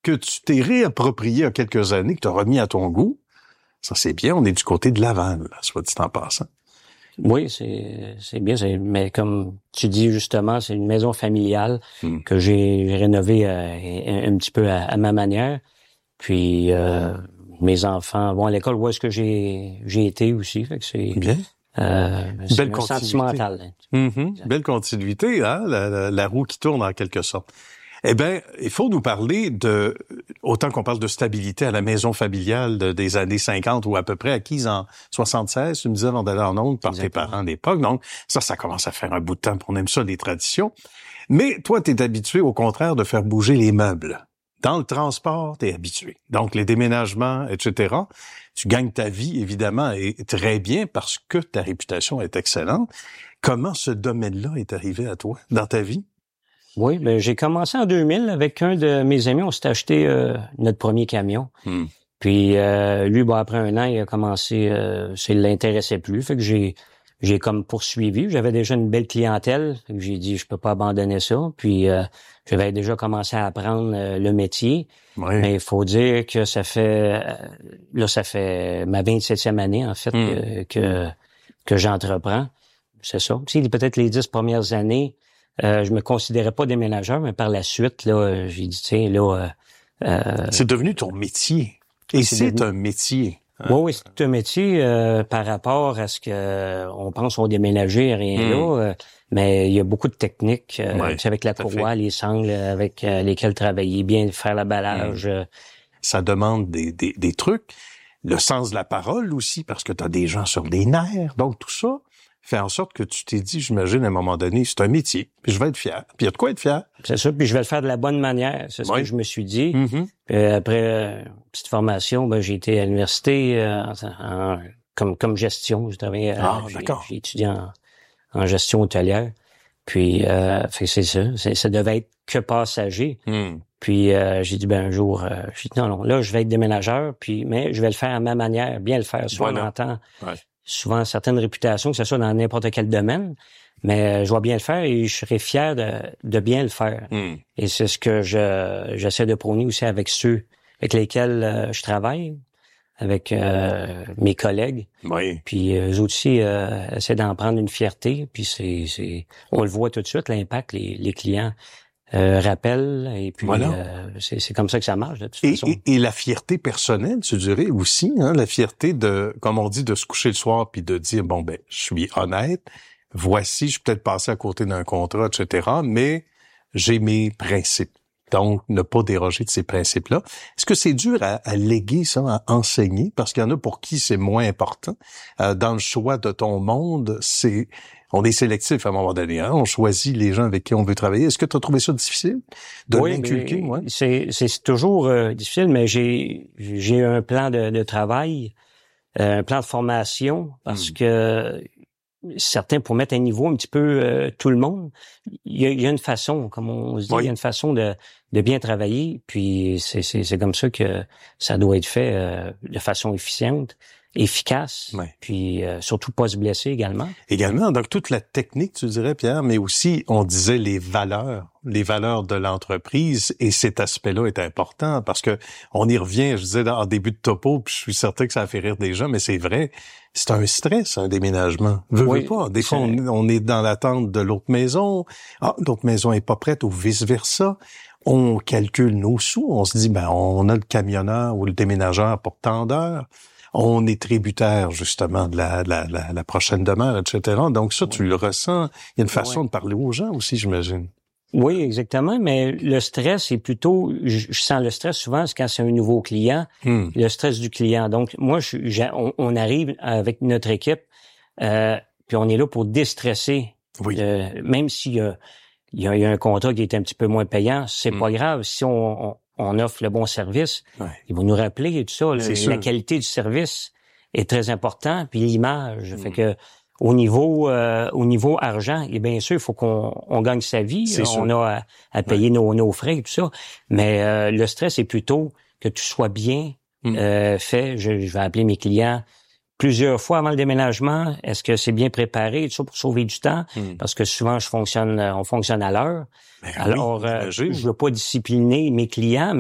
que tu t'es réapproprié il y a quelques années, que tu as remis à ton goût, ça c'est bien, on est du côté de Laval, là, soit dit en passant. Oui, c'est bien, mais comme tu dis justement, c'est une maison familiale que j'ai rénovée un petit peu à ma manière. Puis mes enfants vont à l'école où est-ce que j'ai été aussi, fait que c'est bien. C'est belle continuité. sentimental. Belle continuité, hein, la roue qui tourne en quelque sorte. Eh bien, il faut nous parler de, autant qu'on parle de stabilité à la maison familiale des années 50 ou à peu près acquise en 76, tu me disais avant d'aller en ondes par tes parents d'époque. Donc, ça commence à faire un bout de temps, on aime ça, les traditions. Mais toi, t'es habitué au contraire de faire bouger les meubles. Dans le transport, t'es habitué. Donc, les déménagements, etc. Tu gagnes ta vie, évidemment, et très bien parce que ta réputation est excellente. Comment ce domaine-là est arrivé à toi, dans ta vie? Oui, ben j'ai commencé en 2000 avec un de mes amis. On s'est acheté notre premier camion. Puis lui, après un an, il a commencé, ça l'intéressait plus. Fait que j'ai comme poursuivi. J'avais déjà une belle clientèle. Fait que j'ai dit, je peux pas abandonner ça. Puis j'avais déjà commencé à apprendre le métier. Oui. Mais il faut dire que ça fait ma 27e année, en fait, que j'entreprends. C'est ça. Si peut-être les 10 premières années, je me considérais pas déménageur, mais par la suite, là, j'ai dit, tiens, là... c'est devenu ton métier. Et c'est un métier. Oui, c'est un métier par rapport à ce que on pense au déménager, rien là. Mais il y a beaucoup de techniques, avec la courroie, les sangles avec lesquelles travailler, bien faire l'emballage. Ça demande des trucs. Le sens de la parole aussi, parce que tu as des gens sur des nerfs. Donc, tout ça fait en sorte que tu t'es dit, j'imagine, à un moment donné, c'est un métier, puis je vais être fier. Puis il y a de quoi être fier. C'est ça, puis je vais le faire de la bonne manière. C'est ce que je me suis dit. Puis après, petite formation, j'ai été à l'université comme gestion. Je travaillais j'ai étudié en gestion hôtelière. Puis c'est ça. Ça devait être que passager. Puis j'ai dit un jour, j'ai dit non, là, je vais être déménageur, mais je vais le faire à ma manière, bien le faire. Soit on entend souvent certaines réputations, que ce soit dans n'importe quel domaine, mais je vais bien le faire et je serai fier de bien le faire. Et c'est ce que j'essaie de prôner aussi avec ceux avec lesquels je travaille, avec mes collègues. Puis eux aussi essaient d'en prendre une fierté. Puis on le voit tout de suite, l'impact, les clients rappellent. Et puis c'est comme ça que ça marche, de toute façon. Et la fierté personnelle, tu dirais aussi, hein, la fierté de, comme on dit, de se coucher le soir puis de dire, je suis honnête, voici, je suis peut-être passé à côté d'un contrat, etc., mais j'ai mes principes. Donc, ne pas déroger de ces principes-là. Est-ce que c'est dur à léguer ça, à enseigner? Parce qu'il y en a pour qui c'est moins important. Dans le choix de ton monde, on est sélectif à un moment donné. Hein? On choisit les gens avec qui on veut travailler. Est-ce que tu as trouvé ça difficile de l'inculquer? C'est toujours difficile, mais j'ai un plan de travail, un plan de formation, parce que certains, pour mettre à niveau un petit peu tout le monde, il y a une façon, comme on se dit, il y a une façon de bien travailler, puis c'est comme ça que ça doit être fait de façon efficace, puis surtout pas se blesser également. Également, donc toute la technique, tu dirais, Pierre, mais aussi, on disait les valeurs de l'entreprise, et cet aspect-là est important, parce que on y revient, je disais en début de topo, puis je suis certain que ça a fait rire des gens, mais c'est vrai, c'est un stress, un déménagement. Veux pas. Des fois, on est dans l'attente de l'autre maison, l'autre maison est pas prête, ou vice-versa. On calcule nos sous, on se dit, on a le camionneur ou le déménageur pour tant d'heures. On est tributaire, justement, de la prochaine demeure, etc. Donc ça, tu le ressens. Il y a une façon de parler aux gens aussi, j'imagine. Oui, exactement, mais le stress, c'est plutôt, je sens le stress souvent, c'est quand c'est un nouveau client, le stress du client. Donc, moi, on arrive avec notre équipe, puis on est là pour déstresser. Même s'il y a un contrat qui est un petit peu moins payant, c'est pas grave. Si on offre le bon service, ils vont nous rappeler et tout ça. La qualité du service est très importante, puis l'image. Fait que au niveau argent, et bien sûr, il faut qu'on gagne sa vie. On a à payer nos frais et tout ça. Mais le stress est plutôt que tout soit bien fait. Je vais appeler mes clients plusieurs fois avant le déménagement. Est-ce que c'est bien préparé, tout ça, pour sauver du temps? Parce que souvent, on fonctionne à l'heure. Alors, je veux pas discipliner mes clients,